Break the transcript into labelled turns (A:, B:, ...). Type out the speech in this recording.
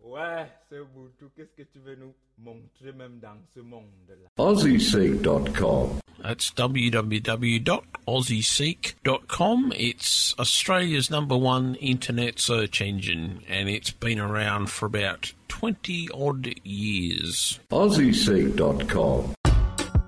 A: Ouais, c'est Ubuntu. Qu'est-ce que tu veux nous montrer même dans ce monde-là?
B: AussieSeek.com.
C: That's www.aussieseek.com. It's Australia's #1 internet search engine, and it's been around for about 20-odd years.
B: AussieSeek.com.